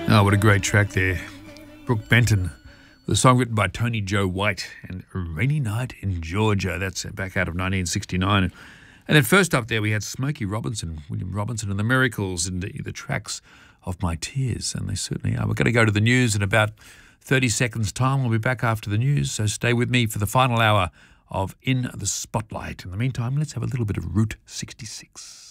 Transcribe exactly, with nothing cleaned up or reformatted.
Oh, what a great track there. Brooke Benton, with a song written by Tony Joe White, and A Rainy Night in Georgia. That's back out of nineteen sixty-nine. And then first up there we had Smokey Robinson, William Robinson and the Miracles, and the, the tracks of My Tears, and they certainly are. We're going to go to the news in about thirty seconds' time. We'll be back after the news, so stay with me for the final hour of In the Spotlight. In the meantime, let's have a little bit of Route sixty-six.